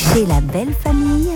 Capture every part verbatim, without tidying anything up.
Chez la belle famille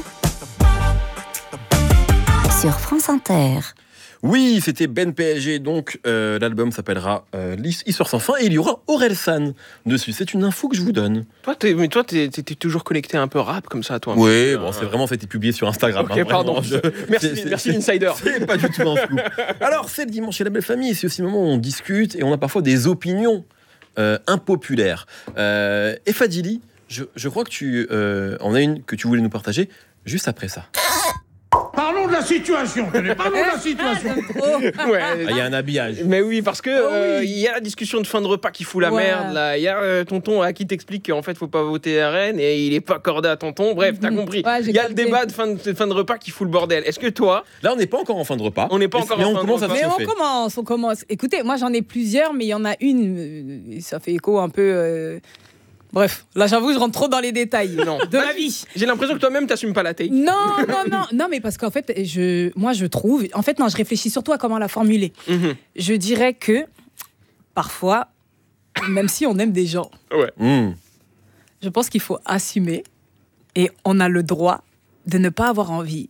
sur France Inter. Oui, c'était Ben P S G, donc euh, l'album s'appellera euh, Histoire sans fin et il y aura Orelsan dessus. C'est une info que je vous donne. Toi, t'es, mais toi, t'es, t'es, t'es toujours connecté un peu rap comme ça, toi. Oui, bon, c'est vraiment fait publié sur Instagram. Ok, hein, pardon. je... Merci, c'est, c'est, merci c'est, Insider. C'est pas du tout un scoop. Alors, c'est le dimanche chez la belle famille et c'est aussi le moment où on discute et on a parfois des opinions euh, impopulaires. Euh, et Fadili, je, je crois que tu euh, en as une que tu voulais nous partager juste après ça. Parlons de la situation, tenez, parlons de la situation. Ouais. Ah, il y a un habillage. Mais oui, parce que il Oh euh, oui. y a la discussion de fin de repas qui fout la Ouais. merde. Là, il y a euh, tonton à qui t'explique qu'en fait faut pas voter R N et il est pas accordé à tonton. Bref, t'as Mhm. compris. Ouais, Il j'ai y a le capté. débat de fin de, de fin de repas qui fout le bordel. Est-ce que toi, Là, on n'est pas encore en fin de repas. On n'est pas mais, encore mais en on fin de commence à repas. se Mais on chauffer. commence, on commence. Écoutez, moi j'en ai plusieurs, mais il y en a une, euh, ça fait écho un peu. euh, Bref, là j'avoue, je rentre trop dans les détails Non. de ma vie. j'ai l'impression que toi-même t'assumes pas la take. Non, non, non, non, mais parce qu'en fait, je, moi je trouve, en fait, non, je réfléchis surtout à comment la formuler. Mhm. Je dirais que parfois, même si on aime des gens, Mmh. je pense qu'il faut assumer et on a le droit de ne pas avoir envie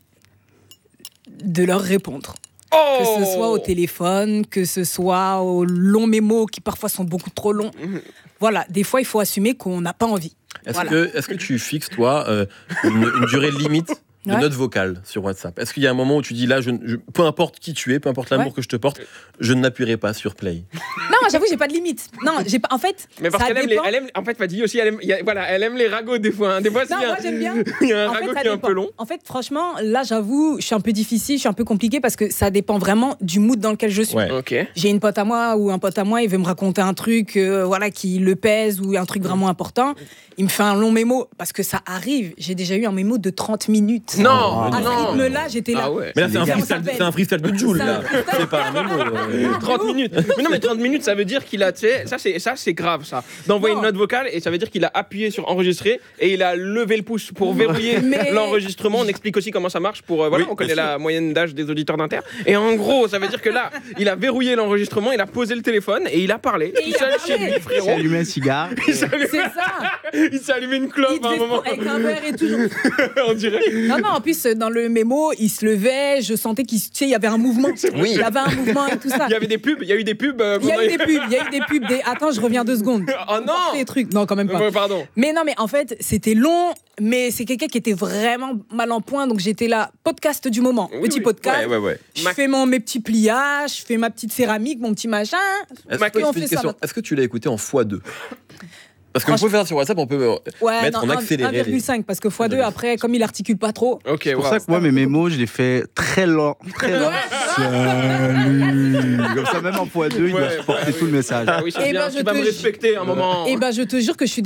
de leur répondre. Oh Que ce soit au téléphone, que ce soit aux longs mémos qui parfois sont beaucoup trop longs. Voilà, des fois, il faut assumer qu'on n'a pas envie. Est-ce, Voilà. que, est-ce que tu fixes, toi, euh, une, une durée limite de Ouais. notes vocales sur WhatsApp? Est-ce qu'il y a un moment où tu dis là, je, je- peu importe qui tu es, peu importe l'amour Ouais. que je te porte, je n'appuierai pas sur play? Non, j'avoue, j'ai pas de limite. Non, j'ai pas. En fait, Mais parce ça qu'elle aime, les, dépend. elle aime, en fait, Fadi aussi, elle aime, il y a- voilà, elle aime les ragots des fois. Hein. Des fois, s'il Non, y a, moi j'aime bien. il y a un En fait, ragot ça qui est un dépend. peu long. En fait, franchement, là, j'avoue, je suis un peu difficile, je suis un peu compliqué parce que ça dépend vraiment du mood dans lequel je suis. Ouais. Ok. J'ai une pote à moi ou un pote à moi, il veut me raconter un truc, euh, voilà, qui le pèse ou un truc vraiment important. Il me fait un long mémo parce que ça arrive. J'ai déjà eu un mémo de trente minutes. Non, À ce non. rythme-là, j'étais là. Ah ouais. Mais là, c'est un, légal. freestyle, Ça s'appelle. c'est un freestyle de Joule, C'est un là. freestyle. C'est pas un mémo. euh. trente minutes. Mais non, mais trente minutes, ça veut dire qu'il a, tu sais, ça c'est, ça c'est grave, ça. D'envoyer Non. une note vocale et ça veut dire qu'il a appuyé sur enregistrer et il a levé le pouce pour verrouiller Mais- l'enregistrement. On explique aussi comment ça marche pour, euh, voilà, Oui, on connaît bien la moyenne d'âge des auditeurs d'Inter. Et en gros, ça veut dire que là, il a verrouillé l'enregistrement, il a posé le téléphone et il a parlé. Et Tout il a seul parlé. chez lui, J'ai frérot. allumé un cigare. Il s'est allumé, C'est ça. il s'est allumé une Il clope à un devait se moment, prendre avec un verre et toujours. on dirait. Non, non, en plus, dans le mémo, il se levait, je sentais qu'il tu sais, il y avait un mouvement. Oui. Il y avait un mouvement et tout ça. Il y avait des pubs, il y a eu des pubs. euh, Il y a pendant- eu des pubs, il y a eu des pubs. Des... Attends, je reviens deux secondes. Oh non. Des trucs. Non, quand même pas. Ouais, pardon. Mais non, mais en fait, c'était long, mais c'est quelqu'un qui était vraiment mal en point, donc j'étais là, podcast du moment, Oui, petit oui. podcast. Ouais, ouais, ouais. Je Mac- fais mon, mes petits pliages, je fais ma petite céramique, mon petit machin. Est-ce, Ma- que- on petite fait ça question, maintenant. est-ce que tu l'as écouté en fois deux? Parce que Franchement- vous pouvez faire sur WhatsApp, on peut euh, Ouais, mettre non, en accéléré. un virgule cinq, parce que fois deux, Ouais. après, comme il articule pas trop. Ok, C'est pour wow. ça que moi, mes mémos, je les fais très lent. Très lent. Salut. Comme ça, même en fois deux, il doit Ouais, supporter bah tout le message. Ah oui, c'est Eh bien. ben, je tu vas te me ju- respecter un moment. Et ben, je te jure que je suis